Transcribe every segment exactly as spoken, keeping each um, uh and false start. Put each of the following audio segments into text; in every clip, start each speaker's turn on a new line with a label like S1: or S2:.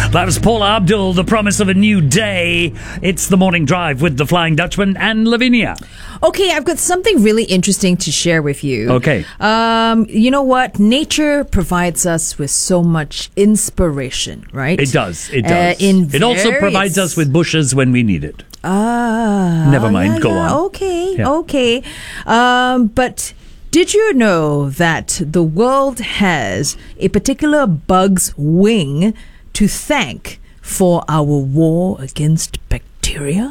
S1: That was Paula Abdul, The Promise of a New Day. It's the Morning Drive with the Flying Dutchman and Lavinia.
S2: Okay, I've got something really interesting to share with you.
S1: Okay.
S2: Um, you know what? Nature provides us with so much inspiration, right?
S1: It does. It does.
S2: Uh, in
S1: it also
S2: various-
S1: provides us with bushes when we need it.
S2: Ah.
S1: Never mind,
S2: yeah,
S1: go
S2: yeah,
S1: on.
S2: Okay,
S1: Yeah.
S2: okay. Um, but did you know that the world has a particular bug's wing to thank for our war against bacteria?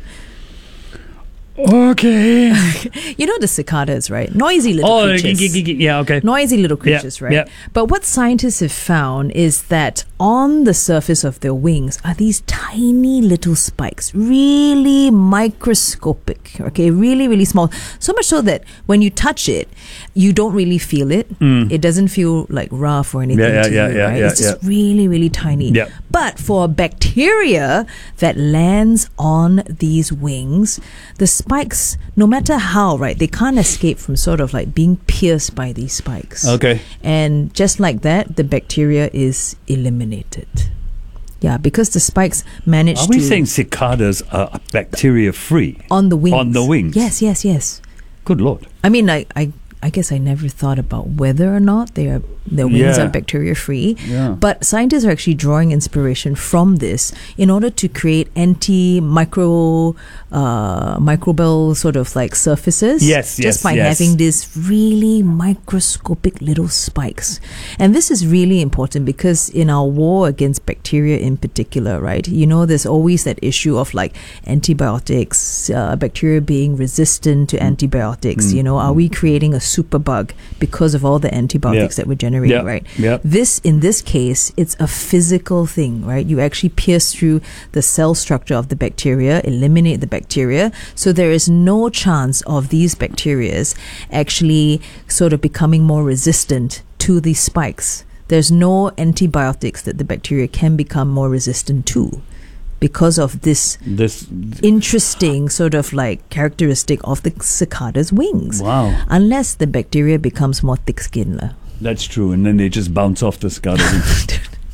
S1: Okay.
S2: You know the cicadas, right? Noisy little
S1: Oh,
S2: creatures.
S1: g- g- g- yeah, okay.
S2: Noisy little creatures,
S1: Yeah,
S2: right?
S1: yeah.
S2: But what scientists have found is that on the surface of their wings are these tiny little spikes, really microscopic, okay, really, really small. So much so that when you touch it, you don't really feel it. It doesn't feel like rough or anything
S1: Yeah, yeah,
S2: to
S1: yeah,
S2: you,
S1: yeah,
S2: right?
S1: yeah,
S2: it's just
S1: yeah.
S2: really, really tiny.
S1: Yeah.
S2: But for a bacteria that lands on these wings, the spikes, no matter how, right, they can't escape from sort of like being pierced by these spikes.
S1: Okay.
S2: And just like that, the bacteria is eliminated. Yeah, because the spikes manage
S1: Are
S2: to...
S1: we saying cicadas are bacteria-free?
S2: on the wings.
S1: On the wings?
S2: Yes, yes, yes.
S1: Good Lord.
S2: I mean, I, I, I guess I never thought about whether or not they are, their wings
S1: Yeah.
S2: are bacteria free.
S1: Yeah.
S2: But scientists are actually drawing inspiration from this in order to create anti-micro uh, microbial sort of like surfaces.
S1: Yes,
S2: just
S1: yes,
S2: by
S1: yes.
S2: having these really microscopic little spikes. And this is really important because in our war against bacteria in particular, right, you know, there's always that issue of like antibiotics, uh, bacteria being resistant to antibiotics. You know, are we creating a superbug because of all the antibiotics
S1: Yeah.
S2: that we're generating,
S1: Yeah.
S2: right?
S1: Yeah.
S2: This, in this case, it's a physical thing, right? You actually pierce through the cell structure of the bacteria, eliminate the bacteria. So there is no chance of these bacteria actually sort of becoming more resistant to these spikes. There's no antibiotics that the bacteria can become more resistant to because of this
S1: This.
S2: interesting sort of like characteristic of the cicada's wings.
S1: Wow.
S2: Unless the bacteria becomes more thick-skinned. lah.
S1: That's true. And then they just bounce off the cicadas.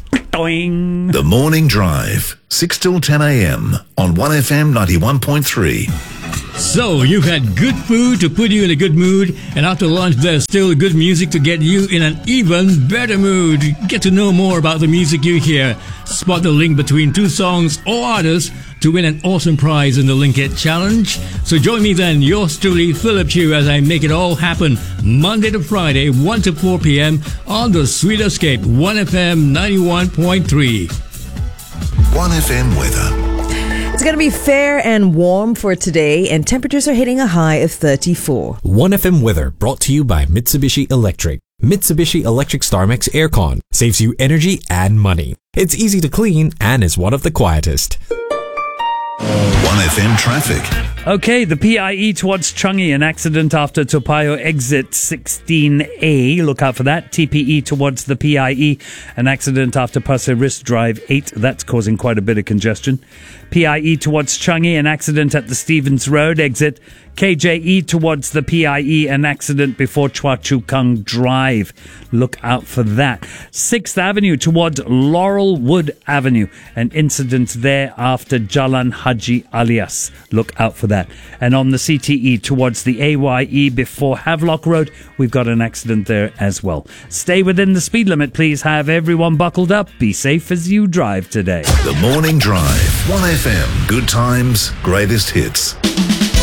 S1: Doing.
S3: The Morning Drive, six till ten a.m. on one F M ninety-one point three.
S4: So, you've had good food to put you in a good mood, and after lunch there's still good music to get you in an even better mood. Get to know more about the music you hear. Spot the link between two songs or artists to win an awesome prize in the Link It Challenge. So join me then, yours truly, Philip Chew, as I make it all happen Monday to Friday, one to four p.m. on the Sweet Escape, one F M ninety-one point three.
S3: one F M weather.
S2: It's going to be fair and warm for today, and temperatures are hitting a high of thirty-four.
S5: one F M weather brought to you by Mitsubishi Electric. Mitsubishi Electric StarMax Aircon saves you energy and money. It's easy to clean and is one of the quietest.
S3: one F M traffic.
S1: Okay, the P I E towards Changi, an accident after Toa Payoh exit sixteen A. Look out for that. T P E towards the P I E, an accident after Pasir Ris Drive eight. That's causing quite a bit of congestion. P I E towards Changi, an accident at the Stevens Road exit. K J E towards the P I E, an accident before Chua Chu Kang Drive. Look out for that. sixth Avenue towards Laurelwood Avenue, an incident there after Jalan Haji Alias. Look out for that. And on the C T E towards the A Y E before Havelock Road, we've got an accident there as well. Stay within the speed limit, please. Have everyone buckled up. Be safe as you drive today.
S3: The Morning Drive, one F M. Good times, greatest hits.